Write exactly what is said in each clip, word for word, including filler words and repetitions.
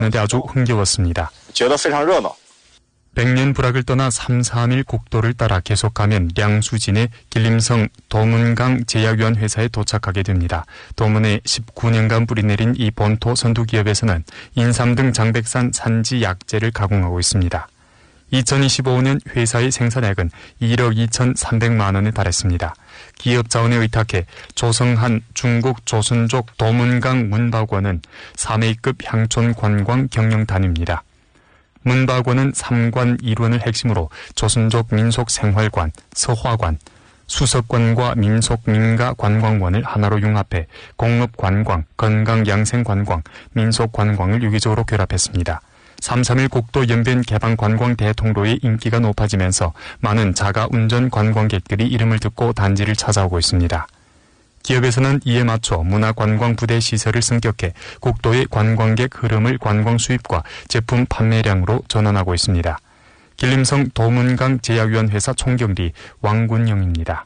하는데 아주 흥겨웠습니다. 백년 불악을 떠나 삼, 삼일 국도를 따라 계속가면 량수진의 길림성 도문강 제약유한 회사에 도착하게 됩니다. 도문에 십구 년간 뿌리내린 이 본토 선두기업에서는 인삼 등 장백산 산지 약재를 가공하고 있습니다. 이천이십오 년 회사의 생산액은 일억 이천삼백만 원에 달했습니다. 기업 자원에 의탁해 조성한 중국 조선족 도문강 문박원은 삼 A급 향촌 관광 경영단입니다. 문박원은 삼관 일원을 핵심으로 조선족 민속생활관, 서화관, 수석관과 민속민가 관광원을 하나로 융합해 공업관광, 건강양생관광, 민속관광을 유기적으로 결합했습니다. 삼, 삼일 국도 연변 개방 관광 대통로의 인기가 높아지면서 많은 자가 운전 관광객들이 이름을 듣고 단지를 찾아오고 있습니다. 기업에서는 이에 맞춰 문화관광 부대 시설을 승격해 국도의 관광객 흐름을 관광 수입과 제품 판매량으로 전환하고 있습니다. 길림성 도문강 제약유한 회사 총경리 왕군영입니다.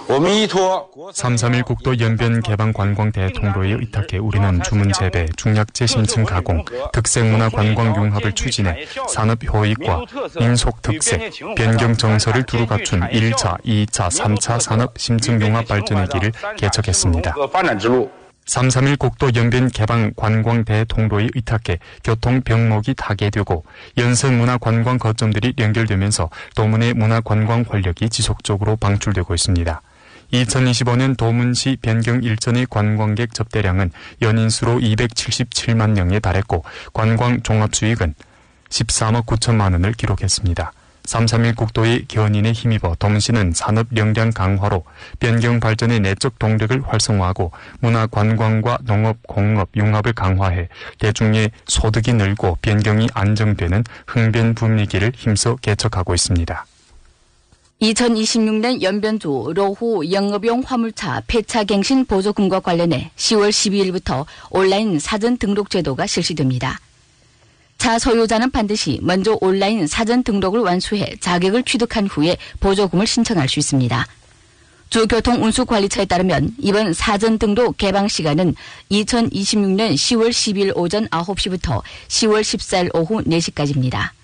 삼, 삼일 국도 연변 개방 관광 대통로에 의탁해 우리는 주문 재배, 중약재 심층 가공, 특색문화 관광 융합을 추진해 산업 효익과 민속 특색, 변경 정서를 두루 갖춘 일 차, 이 차, 삼 차 산업 심층 융합 발전의 길을 개척했습니다. 삼, 삼일 국도 연변 개방 관광 대통로에 의탁해 교통 병목이 타개되고 연선 문화 관광 거점들이 연결되면서 도문의 문화 관광 활력이 지속적으로 방출되고 있습니다. 이천이십오 년 도문시 변경 일전의 관광객 접대량은 연인수로 이백칠십칠만 명에 달했고 관광 종합수익은 십삼억 구천만 원을 기록했습니다. 삼, 삼일 국도의 견인에 힘입어 도문시는 산업 역량 강화로 변경 발전의 내적 동력을 활성화하고 문화 관광과 농업, 공업 융합을 강화해 대중의 소득이 늘고 변경이 안정되는 흥변 분위기를 힘써 개척하고 있습니다. 이천이십육 년 연변주 로후 영업용 화물차 폐차갱신 보조금과 관련해 시월 십이일부터 온라인 사전 등록 제도가 실시됩니다. 차 소유자는 반드시 먼저 온라인 사전 등록을 완수해 자격을 취득한 후에 보조금을 신청할 수 있습니다. 주교통운수관리처에 따르면 이번 사전 등록 개방 시간은 이천이십육 년 시월 십이일 오전 아홉 시부터 시월 십사일 오후 네 시까지입니다.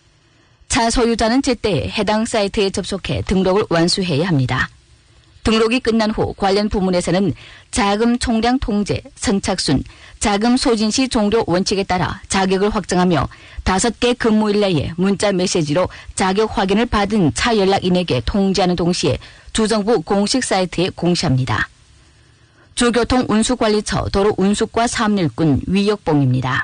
차 소유자는 제때 해당 사이트에 접속해 등록을 완수해야 합니다. 등록이 끝난 후 관련 부문에서는 자금 총량 통제, 선착순, 자금 소진 시 종료 원칙에 따라 자격을 확정하며 다섯 개 근무일 내에 문자 메시지로 자격 확인을 받은 차 연락인에게 통지하는 동시에 주정부 공식 사이트에 공시합니다. 주교통운수관리처 도로운수과 사업일꾼 위역봉입니다.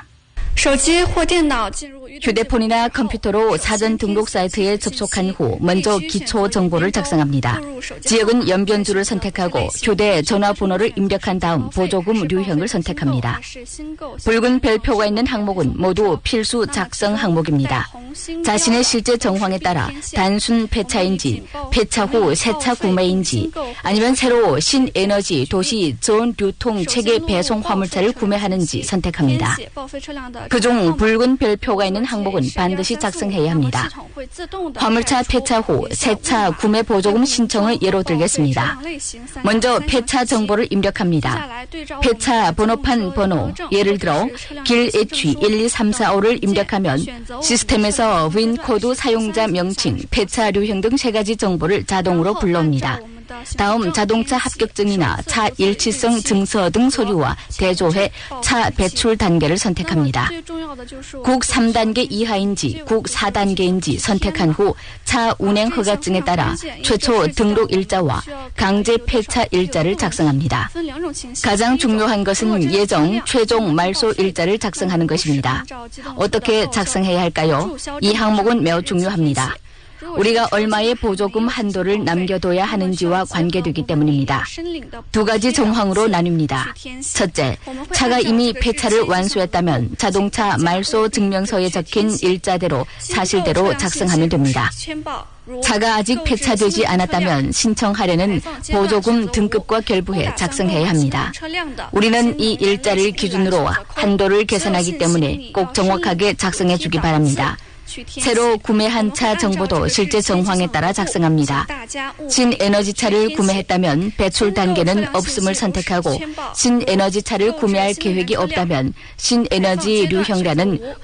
휴대폰이나 컴퓨터로 사전 등록 사이트에 접속한 후 먼저 기초 정보를 작성합니다. 지역은 연변주를 선택하고 휴대 전화번호를 입력한 다음 보조금 류형을 선택합니다. 붉은 별표가 있는 항목은 모두 필수 작성 항목입니다. 자신의 실제 정황에 따라 단순 폐차인지, 폐차 후 새차 구매인지, 아니면 새로 신에너지 도시 전 유통 체계 배송 화물차를 구매하는지 선택합니다. 그중 붉은 별표가 있는 항목은 반드시 작성해야 합니다. 화물차 폐차 후 새차 구매 보조금 신청을 예로 들겠습니다. 먼저 폐차 정보를 입력합니다. 폐차 번호판 번호, 예를 들어 길 에이치 일이삼사오를 입력하면 시스템에서 윈코드 사용자 명칭, 폐차 류형 등 세 가지 정보를 자동으로 불러옵니다. 다음 자동차 합격증이나 차 일치성 증서 등 서류와 대조해 차 배출 단계를 선택합니다. 국 삼 단계 이하인지 국 사 단계인지 선택한 후 차 운행 허가증에 따라 최초 등록 일자와 강제 폐차 일자를 작성합니다. 가장 중요한 것은 예정 최종 말소 일자를 작성하는 것입니다. 어떻게 작성해야 할까요? 이 항목은 매우 중요합니다. 우리가 얼마의 보조금 한도를 남겨둬야 하는지와 관계되기 때문입니다. 두 가지 정황으로 나뉩니다. 첫째, 차가 이미 폐차를 완수했다면 자동차 말소 증명서에 적힌 일자대로 사실대로 작성하면 됩니다. 차가 아직 폐차되지 않았다면 신청하려는 보조금 등급과 결부해 작성해야 합니다. 우리는 이 일자를 기준으로 한도를 계산하기 때문에 꼭 정확하게 작성해 주기 바랍니다. 새로 구매한 차 정보도 실제 정황에 따라 작성합니다. 신에너지차를 구매했다면 배출 단계는 없음을 선택하고 신에너지차를 구매할 계획이 없다면 신에너지 류형란은